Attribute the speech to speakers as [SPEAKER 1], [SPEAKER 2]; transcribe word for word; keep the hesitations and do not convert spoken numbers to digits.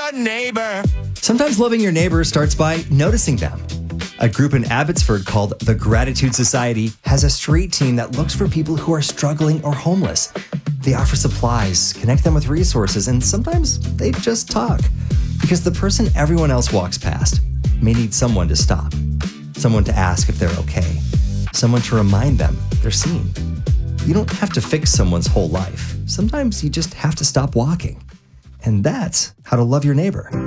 [SPEAKER 1] your neighbor.
[SPEAKER 2] Sometimes loving your neighbor starts by noticing them. A group in Abbotsford called the Gratitude Society has a street team that looks for people who are struggling or homeless. They offer supplies, connect them with resources, and sometimes they just talk. Because the person everyone else walks past may need someone to stop. Someone to ask if they're okay. Someone to remind them they're seen. You don't have to fix someone's whole life. Sometimes you just have to stop walking. And that's how to love your neighbor.